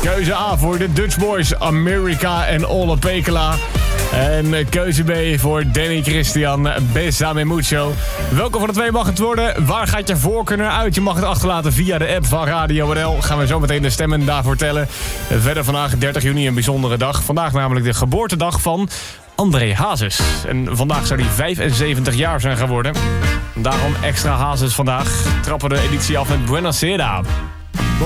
Keuze A voor de Dutch Boys, America en Ole Pekela. En keuze B voor Danny Christian, Besame Mucho. Welke van de twee mag het worden? Waar gaat je voorkeur naar uit? Je mag het achterlaten via de app van Radio NL. Gaan we zo meteen de stemmen daarvoor tellen. Verder vandaag 30 juni een bijzondere dag. Vandaag namelijk de geboortedag van André Hazes. En vandaag zou hij 75 jaar zijn geworden. Daarom extra Hazes vandaag. Trappen de editie af met Buenasera.